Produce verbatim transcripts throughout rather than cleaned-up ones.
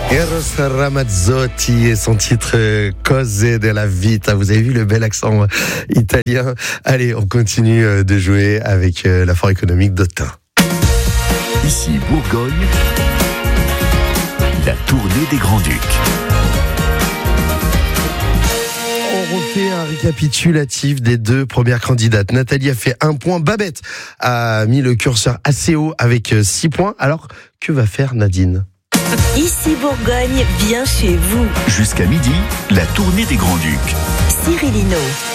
Eros Ramazzotti et son titre Cose della Vita. Vous avez vu le bel accent italien. Allez, on continue de jouer avec la Foire économique d'Autun. Ici Bourgogne, la tournée des Grands-Ducs. On refait un récapitulatif des deux premières candidates. Nathalie a fait un point. Babette a mis le curseur assez haut avec six points. Alors, que va faire Nadine ? Ici Bourgogne, bien chez vous. Jusqu'à midi, la tournée des Grands-Ducs. Cyril Hinault.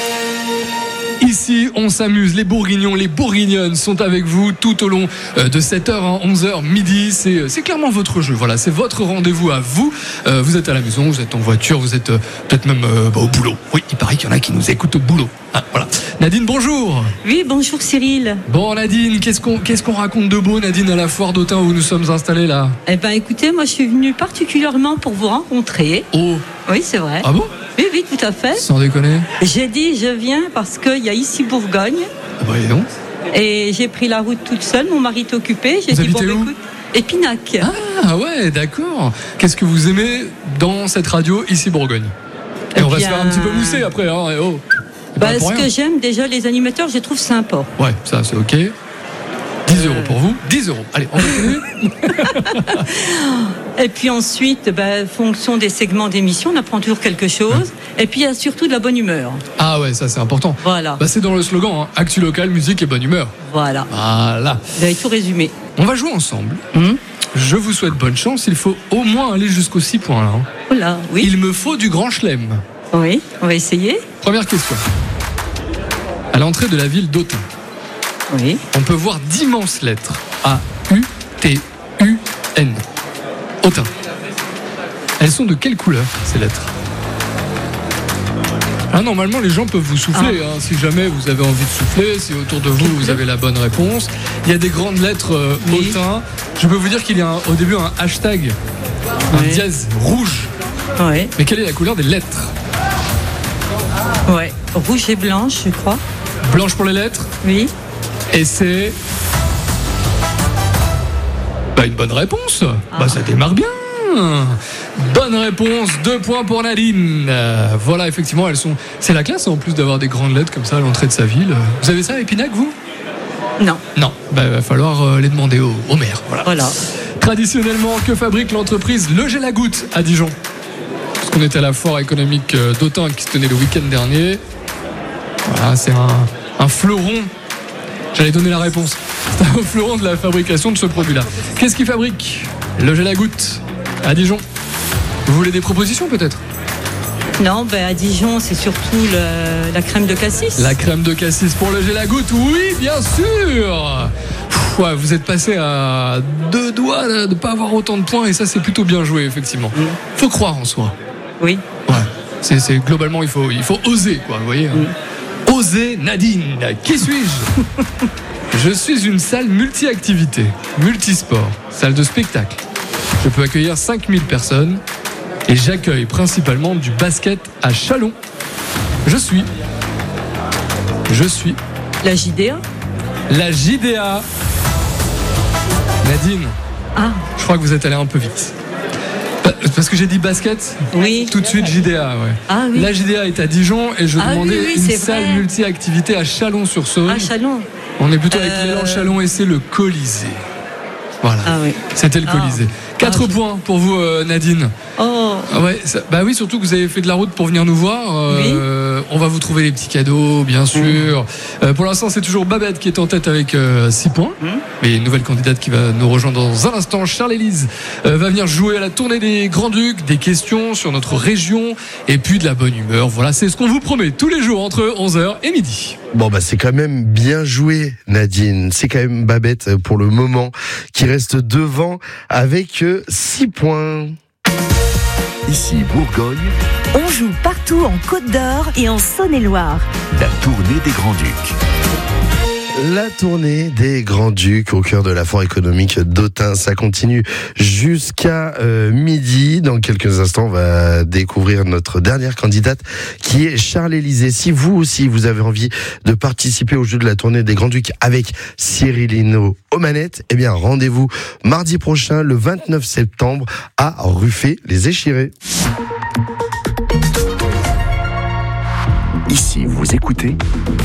Ici, on s'amuse. Les Bourguignons, les Bourguignonnes sont avec vous tout au long de sept heures à onze heures midi. C'est, c'est clairement votre jeu. Voilà, c'est votre rendez-vous à vous. Euh, vous êtes à la maison, vous êtes en voiture, vous êtes euh, peut-être même euh, bah, au boulot. Oui, il paraît qu'il y en a qui nous écoutent au boulot. Ah, voilà. Nadine, bonjour. Oui, bonjour Cyril. Bon, Nadine, qu'est-ce qu'on, qu'est-ce qu'on raconte de beau, Nadine, à la foire d'Autun où nous sommes installés là ? Eh ben, écoutez, moi je suis venue particulièrement pour vous rencontrer. Oh. Oui, c'est vrai. Ah bon ? Oui, oui, tout à fait. Sans déconner. J'ai dit, je viens parce qu'il y a ici Bourgogne. Ah bah, et non. Et j'ai pris la route toute seule, mon mari est occupé. J'ai vous dit, bon, habitez où ? écoute, Épinac. Ah ouais, d'accord. Qu'est-ce que vous aimez dans cette radio ici Bourgogne ? Et Eh on va bien... se faire un petit peu mousser après, hein. Et oh. Bah, ce que j'aime, déjà, les animateurs, je les trouve sympas. Ouais, ça, c'est ok. dix euros pour vous. dix euros. Allez, on continue. Et puis ensuite, bah, fonction des segments d'émission, on apprend toujours quelque chose. Ouais. Et puis, il y a surtout de la bonne humeur. Ah ouais, ça, c'est important. Voilà. Bah, c'est dans le slogan, hein. Actu local, musique et bonne humeur. Voilà. Voilà. Vous avez tout résumé. On va jouer ensemble. Mmh. Je vous souhaite bonne chance. Il faut au moins aller jusqu'aux six points, là. Oh là, oui. Il me faut du grand chelem. Oui, on va essayer. Première question. À l'entrée de la ville d'Autun, oui. on peut voir d'immenses lettres. A U T U N. Autun. Elles sont de quelle couleur, ces lettres ? Ah, normalement, les gens peuvent vous souffler, ah. hein, si jamais vous avez envie de souffler, si autour de vous, vous avez la bonne réponse. Il y a des grandes lettres euh, oui. Autun. Je peux vous dire qu'il y a un, au début un hashtag, un oui. dièse rouge. Oui. Mais quelle est la couleur des lettres ? Ouais, rouge et blanche, je crois. Blanche pour les lettres ? Oui. Et c'est... Bah, une bonne réponse. Ah. Bah, ça démarre bien. Bonne réponse, deux points pour Nadine. Euh, voilà, effectivement, elles sont... C'est la classe, en plus d'avoir des grandes lettres comme ça à l'entrée de sa ville. Vous avez ça à Épinac, vous ? Non. Non, bah, il va falloir euh, les demander au, au maire. Voilà. voilà. Traditionnellement, que fabrique l'entreprise Le Gel à Gouttes à Dijon ? Parce qu'on était à la foire économique d'Autun qui se tenait le week-end dernier. Voilà, c'est un, un fleuron. J'allais donner la réponse. C'est un fleuron de la fabrication de ce produit-là. Qu'est-ce qu'il fabrique ? Le Gel à Gouttes à Dijon. Vous voulez des propositions peut-être ? Non, ben à Dijon, c'est surtout le, la crème de cassis. La crème de cassis pour le Gel à Gouttes, oui, bien sûr. Pff, ouais, vous êtes passé à deux doigts de ne pas avoir autant de points et ça, c'est plutôt bien joué, effectivement. Mmh. Faut croire en soi. Oui. Ouais. C'est, c'est globalement, il faut, il faut oser, quoi. Vous voyez. Mmh. Oser, Nadine. Qui suis-je ? Je suis une salle multi-activité, multisport, salle de spectacle. Je peux accueillir cinq mille personnes et j'accueille principalement du basket à Châlons. Je suis. Je suis. La J D A ? La J D A. Nadine. Ah. Je crois que vous êtes allé un peu vite. Parce que j'ai dit basket. Oui. Tout de suite J D A, ouais. Ah oui. La J D A est à Dijon et je ah, demandais oui, oui, une salle vrai. multi-activité à Chalon-sur-Saône. Ah, Chalon. On est plutôt avec euh... l'élan Chalon et c'est le Colisée. Voilà. Ah oui. C'était le Colisée. Ah. Quatre ah, points pour vous, euh, Nadine. Oh. Ah ouais, ça, bah oui, surtout que vous avez fait de la route pour venir nous voir. Euh, oui. On va vous trouver les petits cadeaux, bien sûr. Mmh. Euh, pour l'instant, c'est toujours Babette qui est en tête avec euh, six points. Mmh. Mais une nouvelle candidate qui va nous rejoindre dans un instant, Charles-Élise, euh, va venir jouer à la tournée des Grands-Ducs, des questions sur notre région et puis de la bonne humeur. Voilà, c'est ce qu'on vous promet tous les jours entre onze heures et midi. Bon, bah, c'est quand même bien joué, Nadine. C'est quand même Babette pour le moment qui reste devant avec six points. Ici Bourgogne. On joue partout en Côte d'Or et en Saône-et-Loire. La tournée des Grands-Ducs. La tournée des Grands-Ducs au cœur de la foire économique d'Autun, ça continue jusqu'à euh, midi. Dans quelques instants, on va découvrir notre dernière candidate qui est Charles-Élysée. Si vous aussi, vous avez envie de participer au jeu de la tournée des Grands-Ducs avec Cyril Hinault aux manettes, eh bien rendez-vous mardi prochain, le vingt-neuf septembre, à Ruffey-les-Échirés. Ici, vous écoutez